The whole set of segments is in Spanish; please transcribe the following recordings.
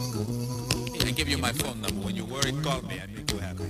I give you my phone number. When you worry, call me. I make you happy.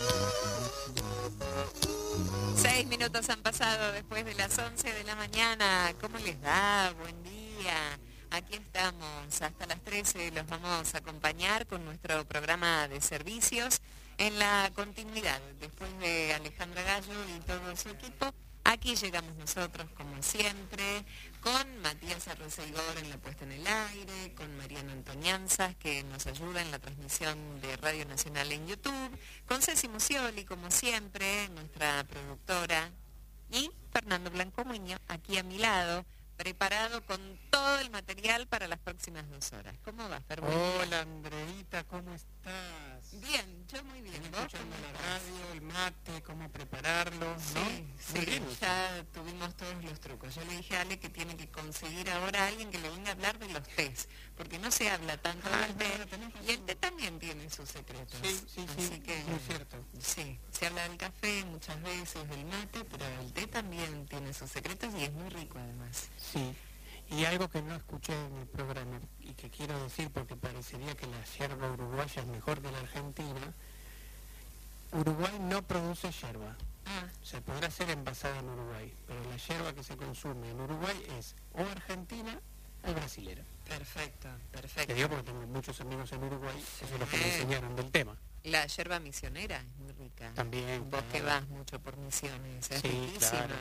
6 minutos han pasado después de las 11 de la mañana. ¿Cómo les va? Buen día. Aquí estamos hasta las 13. Los vamos a acompañar con nuestro programa de servicios en la continuidad. Después de Alejandra Gallo y todo su equipo, aquí llegamos nosotros, como siempre, con Matías Arroseigor en la puesta en el aire, con Mariana Antonianzas, que nos ayuda en la transmisión de Radio Nacional en YouTube, con Ceci Musioli, como siempre, nuestra productora, y Fernando Blanco Muñoz, aquí a mi lado, preparado con todo el material para las próximas 2 horas. ¿Cómo va, Fer? Hola, Andreita, ¿cómo estás? Bien, yo muy bien. ¿Vos Escuchando cómo la estás? radio, el mate, cómo prepararlo, ¿no? Sí, Muy sí, bien. ya tuvimos todos los trucos. Yo le dije a Ale que tiene que conseguir ahora a alguien que le venga a hablar de los tés, porque no se habla tanto del té, y el té también tiene sus secretos. Sí, Así que, muy cierto. sí, se habla del café muchas veces, del mate, pero el té también tiene sus secretos y es muy rico además. Sí, y algo que no escuché en el programa y que quiero decir porque parecería que la yerba uruguaya es mejor que la argentina, Uruguay no produce yerba. Ah, Se podrá hacer envasada en Uruguay, pero la yerba que se consume en Uruguay es o argentina o brasilera. perfecto, Te perfecto. digo porque tengo muchos amigos en Uruguay, eso es lo que me enseñaron del tema. La yerba misionera es muy rica. También. Vos que claro. vas mucho por Misiones, es Sí, riquísima. claro,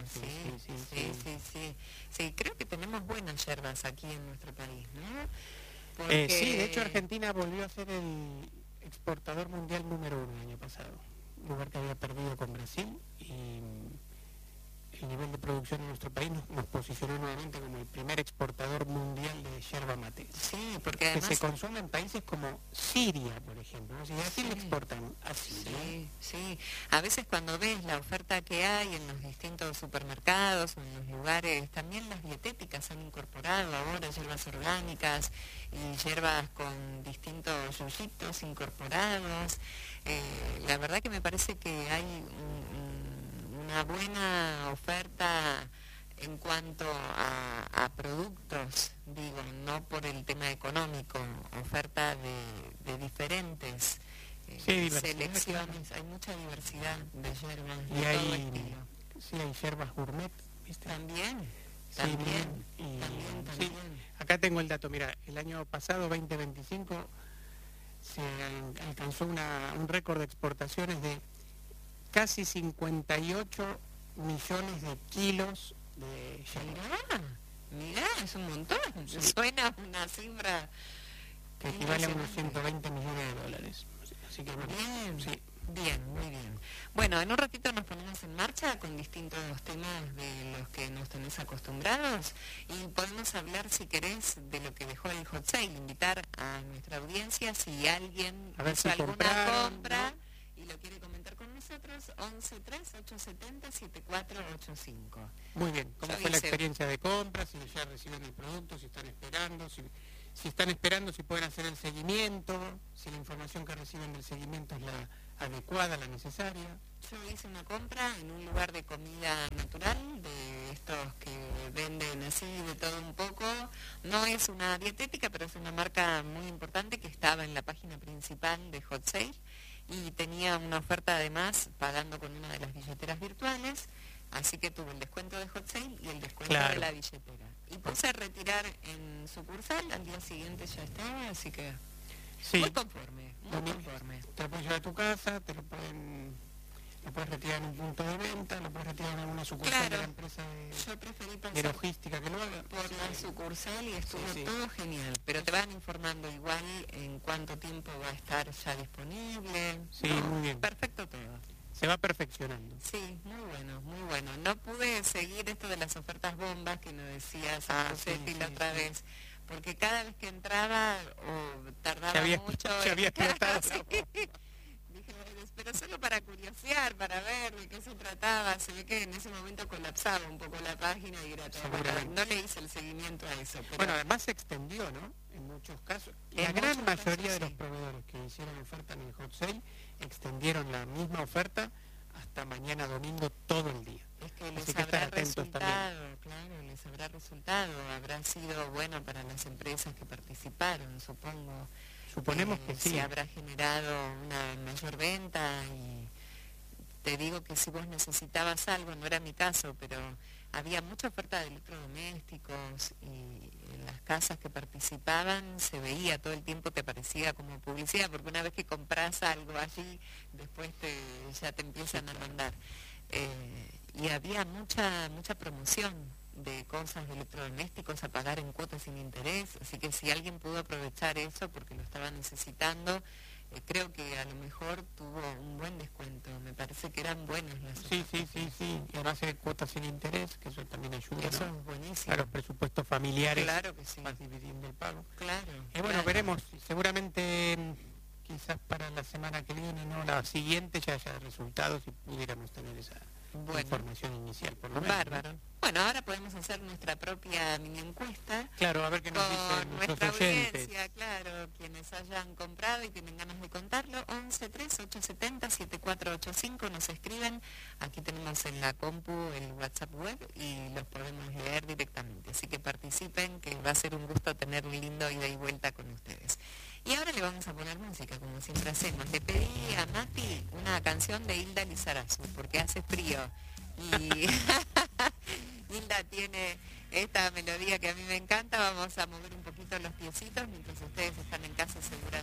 Sí, creo que tenemos buenas yerbas aquí en nuestro país, ¿no? Sí, de hecho Argentina volvió a ser el exportador mundial número 1 el año pasado. Un lugar que había perdido con Brasil y el nivel de producción en nuestro país nos posicionó nuevamente como el primer exportador mundial de yerba mate. Sí, porque Que además... se consume en países como Siria, por ejemplo. ¿No? ¿A quién le Sí. exportan? A Siria. Sí. A veces cuando ves la oferta que hay en los distintos supermercados o en los lugares, también las dietéticas han incorporado ahora hierbas orgánicas y hierbas con distintos yuyitos incorporados. La verdad que me parece que hay una buena oferta en cuanto a productos, digo, no por el tema económico, oferta de diferentes selecciones, hay mucha diversidad de hierbas Y de todo hay, estilo. sí, hay yerbas gourmet, ¿viste? También. Sí, acá tengo el dato, mira, el año pasado, 2025, se alcanzó un récord de exportaciones de casi 58 millones de kilos de yerba. Mirá, es un montón. Sí. Suena una cifra Que equivale a unos impresionante. 120 millones de dólares. Así que bueno, Bien, sí. bien, muy bien. Bueno, en un ratito nos ponemos en marcha con distintos temas de los que nos tenés acostumbrados y podemos hablar, si querés, de lo que dejó el hot sale, invitar a nuestra audiencia si alguien A ver hizo si alguna compraron, compra, ¿no? y lo quiere comentar con nosotros. 1138707485. Muy bien, ¿cómo Yo fue la hice- experiencia de compra? Si ya reciben el producto, si están esperando, si están esperando, si pueden hacer el seguimiento, si la información que reciben del seguimiento es la adecuada, la necesaria. Yo hice una compra en un lugar de comida natural, de estos que venden así de todo un poco. No es una dietética, pero es una marca muy importante que estaba en la página principal de Hot Sale y tenía una oferta además pagando con una de las billeteras virtuales. Así que tuve el descuento de Hot Sale y el descuento Claro. de la billetera. Y puse a retirar en sucursal, al día siguiente ya estaba, así que Sí, muy conforme, muy Bueno, conforme. te lo puedes llevar a tu casa, lo puedes retirar en un punto de venta, lo puedes retirar en alguna sucursal Claro. de la empresa Yo preferí de pasar logística que lo haga. por la sucursal y estuvo Sí. todo genial, pero te van informando igual en cuánto tiempo va a estar ya disponible. Sí, No, muy bien. perfecto todo. Se va perfeccionando. Sí, muy bueno, muy bueno. No pude seguir esto de las ofertas bombas que nos decías Josefi la otra vez, porque cada vez que entraba tardaba Se había- mucho. se había explotado Sí. la bomba. Dije, pero solo para curiosear, para ver de qué se trataba. Se ve que en ese momento colapsaba un poco la página y era todo. Seguramente. No le hice el seguimiento a eso. Pero Bueno, además se extendió, ¿no? En muchos casos. La En gran muchos mayoría casos, de los sí. proveedores que hicieron oferta en el hot sale extendieron la misma oferta hasta mañana domingo todo el día. es que Así les que habrá estén atentos resultado, claro, les habrá resultado. Habrá sido bueno para las empresas que participaron, supongo. Suponemos que sí. Se habrá generado una mayor venta y te digo que si vos necesitabas algo, no era mi caso, pero había mucha oferta de electrodomésticos y en las casas que participaban se veía todo el tiempo, te aparecía como publicidad, porque una vez que compras algo allí, después ya te empiezan a mandar. Y había mucha promoción de cosas de electrodomésticos a pagar en cuotas sin interés, así que si alguien pudo aprovechar eso porque lo estaba necesitando, creo que a lo mejor tuvo un buen descuento. Me parece que eran buenos las Sí. Y además de cuotas sin interés, que eso también ayuda, eso ¿no? es buenísimo. A los presupuestos familiares. Claro que sí. Vas dividiendo el pago. Claro. Bueno, claro. veremos. Seguramente quizás para la semana que viene, no, la siguiente ya haya resultados y pudiéramos tener esa información inicial, por lo menos. Bárbaro. Bueno, ahora podemos hacer nuestra propia mini encuesta. Claro, a ver qué nos dicen con nuestros nuestra oyentes. audiencia, claro, quienes hayan comprado y tienen ganas de contarlo, 11 3 870 7485 nos escriben, aquí tenemos en la compu el WhatsApp web y los podemos leer directamente, así que participen, que va a ser un gusto tener un lindo ida y vuelta con ustedes. Y ahora le vamos a poner música, como siempre hacemos. Le pedí a Mati una canción de Hilda Lizarazu, porque hace frío. Y Hilda tiene esta melodía que a mí me encanta. Vamos a mover un poquito los piecitos mientras ustedes están en casa seguramente.